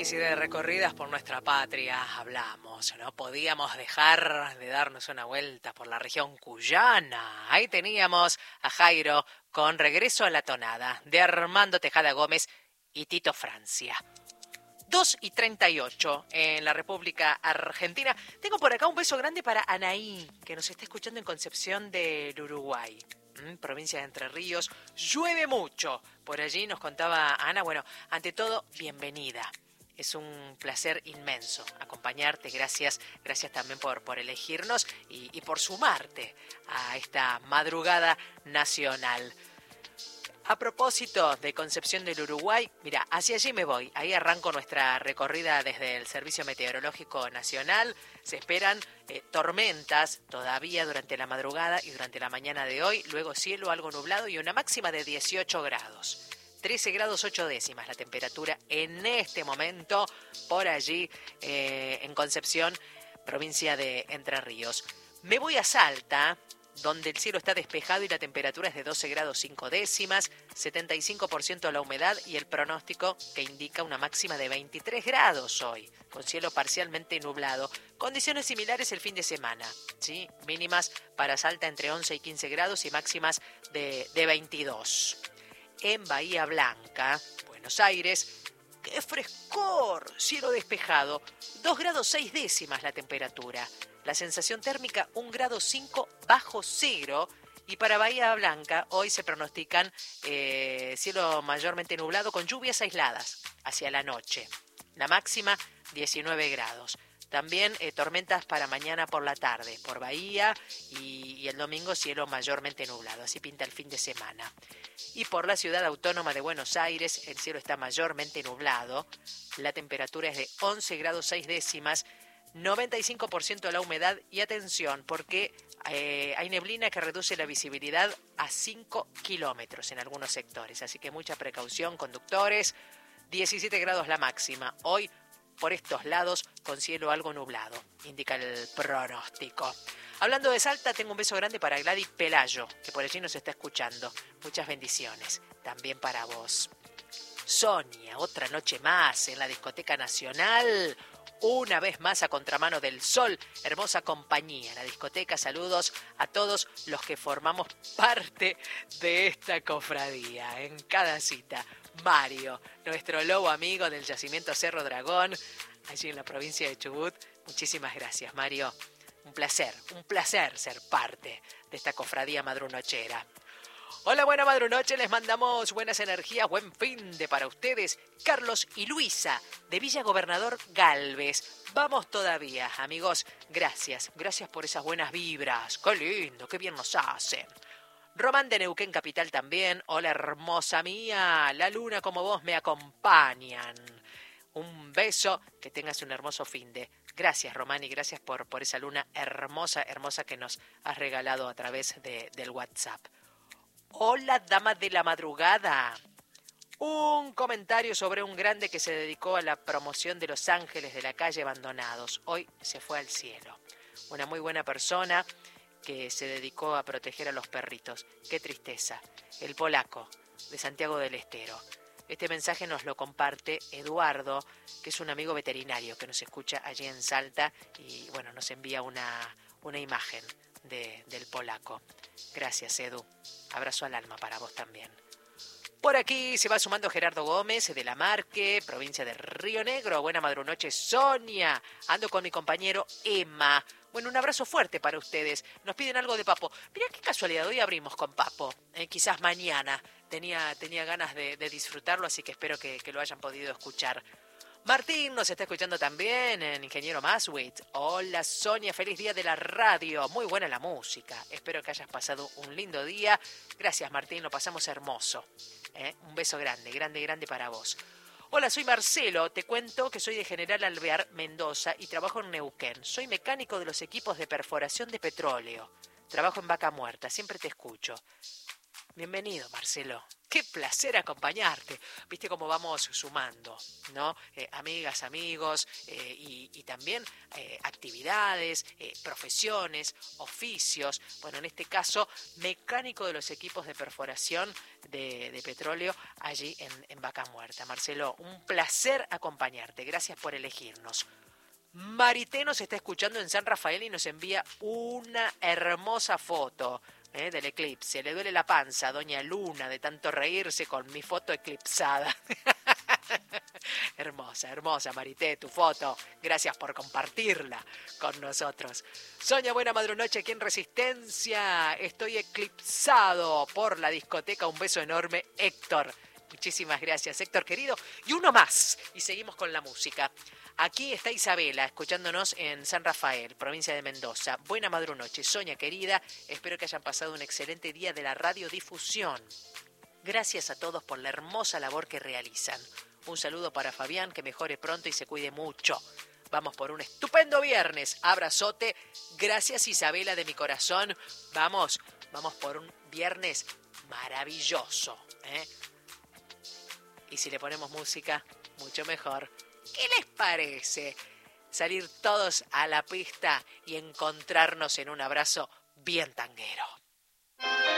Y si de recorridas por nuestra patria hablamos, no podíamos dejar de darnos una vuelta por la región cuyana. Ahí teníamos a Jairo con Regreso a la Tonada, de Armando Tejada Gómez y Tito Francia. 2:38 en la República Argentina. Tengo por acá un beso grande para Anaí, que nos está escuchando en Concepción del Uruguay, provincia de Entre Ríos. Llueve mucho por allí, nos contaba Ana. Bueno, ante todo, bienvenida. Es un placer inmenso acompañarte. Gracias también por elegirnos y por sumarte a esta madrugada nacional. A propósito de Concepción del Uruguay, mira, hacia allí me voy. Ahí arranco nuestra recorrida desde el Servicio Meteorológico Nacional. Se esperan tormentas todavía durante la madrugada y durante la mañana de hoy. Luego cielo algo nublado y una máxima de 18 grados. 13 grados 8 décimas la temperatura en este momento por allí en Concepción, provincia de Entre Ríos. Me voy a Salta, donde el cielo está despejado y la temperatura es de 12 grados 5 décimas, 75% la humedad y el pronóstico que indica una máxima de 23 grados hoy, con cielo parcialmente nublado. Condiciones similares el fin de semana, ¿sí? Mínimas para Salta entre 11 y 15 grados y máximas de 22. En Bahía Blanca, Buenos Aires, ¡qué frescor! Cielo despejado, 2 grados 6 décimas la temperatura. La sensación térmica 1 grado 5 bajo cero. Y para Bahía Blanca hoy se pronostican cielo mayormente nublado con lluvias aisladas hacia la noche. La máxima 19 grados. También tormentas para mañana por la tarde por Bahía y el domingo cielo mayormente nublado. Así pinta el fin de semana. Y por la ciudad autónoma de Buenos Aires el cielo está mayormente nublado. La temperatura es de 11 grados 6 décimas. 95% la humedad y atención porque hay neblina que reduce la visibilidad a 5 kilómetros en algunos sectores. Así que mucha precaución, conductores. 17 grados la máxima. Hoy por estos lados con cielo algo nublado, indica el pronóstico. Hablando de Salta, tengo un beso grande para Gladys Pelayo, que por allí nos está escuchando. Muchas bendiciones, también para vos. Sonia, otra noche más en la Discoteca Nacional. Una vez más a contramano del sol, hermosa compañía en la discoteca. Saludos a todos los que formamos parte de esta cofradía. En cada cita, Mario, nuestro lobo amigo del yacimiento Cerro Dragón, allí en la provincia de Chubut. Muchísimas gracias, Mario. Un placer ser parte de esta cofradía madrunochera. Hola, buena madrunoche, les mandamos buenas energías, buen fin de para ustedes. Carlos y Luisa, de Villa Gobernador Galvez. Vamos todavía, amigos. Gracias por esas buenas vibras. Qué lindo, qué bien nos hacen. Román de Neuquén Capital también. Hola, hermosa mía. La luna como vos me acompañan. Un beso, que tengas un hermoso finde. Gracias, Román, y gracias por esa luna hermosa que nos has regalado a través del WhatsApp. Hola, dama de la madrugada. Un comentario sobre un grande que se dedicó a la promoción de los ángeles de la calle abandonados. Hoy se fue al cielo. Una muy buena persona que se dedicó a proteger a los perritos. Qué tristeza. El polaco, de Santiago del Estero. Este mensaje nos lo comparte Eduardo, que es un amigo veterinario que nos escucha allí en Salta y bueno, nos envía una imagen del polaco. Gracias, Edu. Abrazo al alma para vos también. Por aquí se va sumando Gerardo Gómez de La Marque, provincia de Río Negro. Buena madrunoche, Sonia. Ando con mi compañero Emma. Bueno, un abrazo fuerte para ustedes. Nos piden algo de Papo. Mirá qué casualidad, hoy abrimos con Papo. Quizás mañana. Tenía ganas de disfrutarlo, así que espero que lo hayan podido escuchar. Martín nos está escuchando también, en Ingeniero Maswit. Hola, Sonia, feliz día de la radio. Muy buena la música. Espero que hayas pasado un lindo día. Gracias, Martín, lo pasamos hermoso. Un beso grande para vos. Hola, soy Marcelo. Te cuento que soy de General Alvear, Mendoza, y trabajo en Neuquén. Soy mecánico de los equipos de perforación de petróleo. Trabajo en Vaca Muerta. Siempre te escucho. Bienvenido, Marcelo. Qué placer acompañarte. Viste cómo vamos sumando, ¿no? Amigas, amigos y también actividades, profesiones, oficios. Bueno, en este caso, mecánico de los equipos de perforación de petróleo allí en Vaca Muerta. Marcelo, un placer acompañarte. Gracias por elegirnos. Marité nos está escuchando en San Rafael y nos envía una hermosa foto del eclipse. Le duele la panza a Doña Luna de tanto reírse con mi foto eclipsada. Hermosa, hermosa, Marité, tu foto. Gracias por compartirla con nosotros. Soña, buena madrunoche aquí en Resistencia. Estoy eclipsado por la discoteca. Un beso enorme, Héctor. Muchísimas gracias, Héctor querido. Y uno más. Y seguimos con la música. Aquí está Isabela, escuchándonos en San Rafael, provincia de Mendoza. Buena madrunoche, Soña querida. Espero que hayan pasado un excelente día de la radiodifusión. Gracias a todos por la hermosa labor que realizan. Un saludo para Fabián, que mejore pronto y se cuide mucho. Vamos por un estupendo viernes. Abrazote. Gracias, Isabela, de mi corazón. Vamos por un viernes maravilloso. Y si le ponemos música, mucho mejor. ¿Qué les parece salir todos a la pista y encontrarnos en un abrazo bien tanguero?